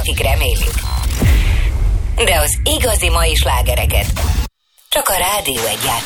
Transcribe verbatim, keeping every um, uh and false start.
akik remélik. De az igazi mai slágereket csak a Rádió Egy